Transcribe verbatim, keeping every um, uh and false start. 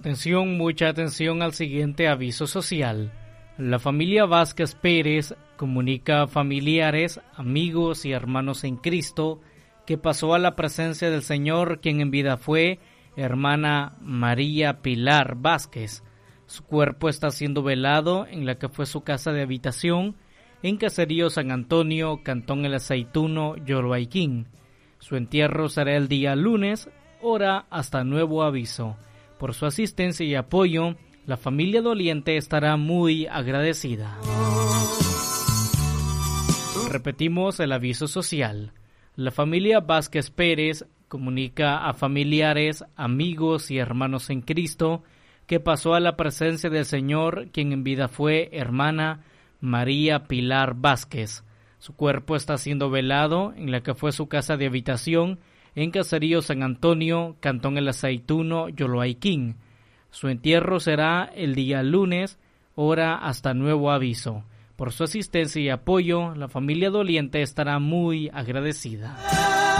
Atención, mucha atención al siguiente aviso social. La familia Vázquez Pérez comunica a familiares, amigos y hermanos en Cristo que pasó a la presencia del Señor, quien en vida fue hermana María Pilar Vázquez. Su cuerpo está siendo velado en la que fue su casa de habitación en Caserío San Antonio, Cantón El Aceituno, Yoloaiquín. Su entierro será el día lunes, hora hasta nuevo aviso. Por su asistencia y apoyo, la familia doliente estará muy agradecida. Repetimos el aviso social. La familia Vázquez Pérez comunica a familiares, amigos y hermanos en Cristo que pasó a la presencia del Señor, quien en vida fue hermana María Pilar Vázquez. Su cuerpo está siendo velado en la que fue su casa de habitación en Caserío San Antonio, Cantón El Aceituno, Yoloaiquín. Su entierro será el día lunes, hora hasta nuevo aviso. Por su asistencia y apoyo, la familia doliente estará muy agradecida.